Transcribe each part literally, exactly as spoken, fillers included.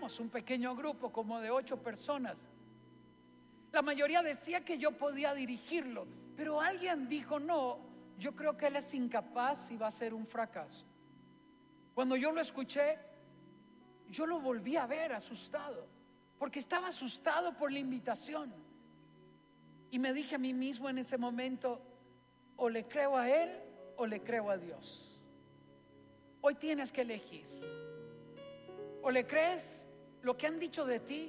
éramos un pequeño grupo como de ocho personas. La mayoría decía que yo podía dirigirlo, pero alguien dijo: no, yo creo que él es incapaz y va a ser un fracaso. Cuando yo lo escuché, yo lo volví a ver asustado, porque estaba asustado por la invitación. Y me dije a mí mismo en ese momento: o le creo a él o le creo a Dios. Hoy tienes que elegir. O le crees lo que han dicho de ti,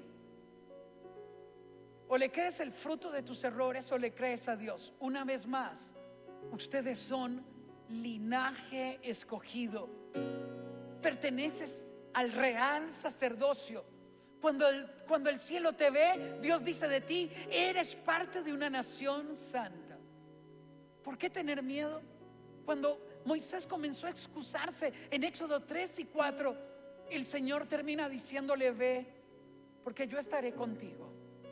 o le crees el fruto de tus errores, o le crees a Dios. Una vez más, ustedes son linaje escogido, perteneces al real sacerdocio. Cuando el, cuando el cielo te ve, Dios dice de ti: eres parte de una nación santa. ¿Por qué tener miedo? Cuando Moisés comenzó a excusarse en Éxodo tres y cuatro, el Señor termina diciéndole: ve, porque yo estaré contigo.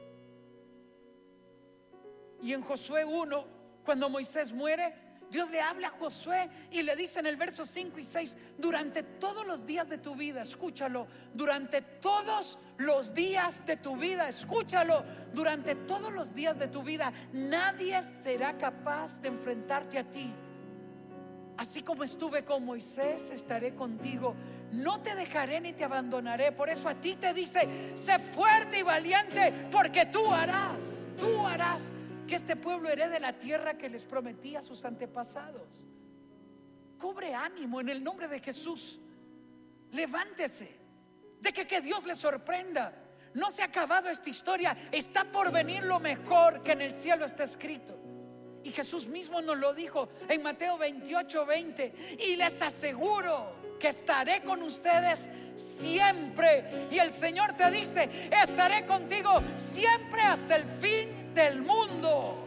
Y en Josué uno, cuando Moisés muere, Dios le habla a Josué y le dice en el verso cinco y seis: durante todos los días de tu vida, escúchalo, durante todos los días de tu vida, escúchalo, durante todos los días de tu vida, nadie será capaz de enfrentarte a ti. Así como estuve con Moisés, estaré contigo. No te dejaré ni te abandonaré. Por eso a ti te dice: sé fuerte y valiente, porque tú harás, tú harás que este pueblo herede la tierra que les prometí a sus antepasados. Cobre ánimo en el nombre de Jesús. Levántese. Deje que Dios le sorprenda. No se ha acabado esta historia. Está por venir lo mejor que en el cielo está escrito. Y Jesús mismo nos lo dijo en Mateo veintiocho veinte: y les aseguro que estaré con ustedes siempre. Y el Señor te dice: estaré contigo siempre hasta el fin del mundo.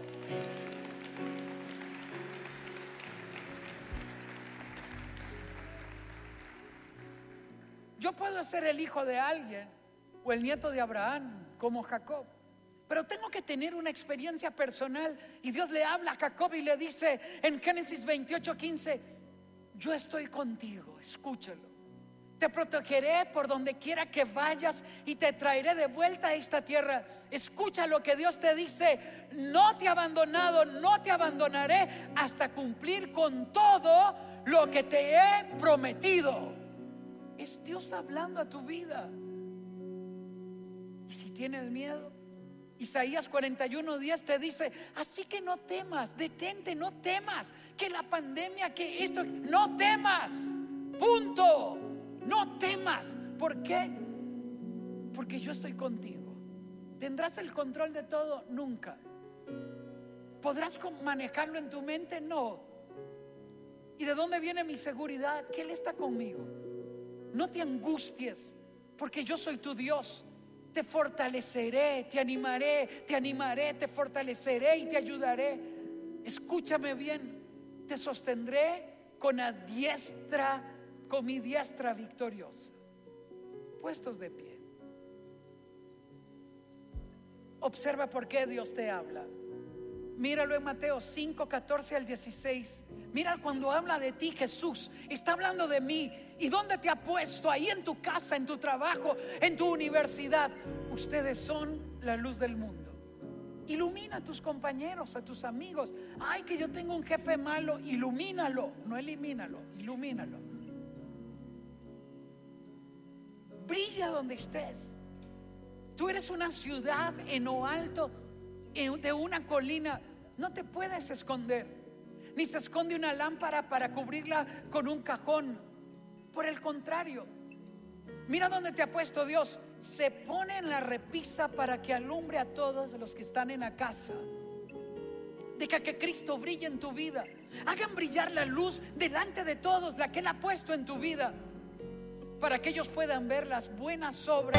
Yo puedo ser el hijo de alguien o el nieto de Abraham como Jacob, pero tengo que tener una experiencia personal. Y Dios le habla a Jacob y le dice en Génesis veintiocho quince: yo estoy contigo, escúchalo. Te protegeré por donde quiera que vayas y te traeré de vuelta a esta tierra. Escucha lo que Dios te dice: no te he abandonado, no te abandonaré hasta cumplir con todo lo que te he prometido. Es Dios hablando a tu vida. Y si tienes miedo, Isaías cuarenta y uno diez te dice: así que no temas, detente, no temas, que la pandemia, que esto, no temas, punto, no temas. ¿Por qué? Porque yo estoy contigo. ¿Tendrás el control de todo? Nunca. ¿Podrás manejarlo en tu mente? No. ¿Y de dónde viene mi seguridad? Que Él está conmigo. No te angusties, porque yo soy tu Dios. Te fortaleceré, te animaré, te animaré, te fortaleceré y te ayudaré. Escúchame bien: te sostendré con la diestra, con mi diestra victoriosa. Puestos de pie. Observa por qué Dios te habla. Míralo en Mateo cinco, catorce al dieciséis. Mira, cuando habla de ti, Jesús está hablando de mí. ¿Y dónde te ha puesto? Ahí en tu casa, en tu trabajo, en tu universidad. Ustedes son la luz del mundo. Ilumina a tus compañeros, a tus amigos. Ay, que yo tengo un jefe malo. Ilumínalo, no elimínalo, ilumínalo. Brilla donde estés. Tú eres una ciudad en lo alto de una colina. No te puedes esconder. Ni se esconde una lámpara para cubrirla con un cajón. Por el contrario, mira dónde te ha puesto Dios. Se pone en la repisa para que alumbre a todos los que están en la casa. Deja que Cristo brille en tu vida. Hagan brillar la luz delante de todos, la que Él ha puesto en tu vida, para que ellos puedan ver las buenas obras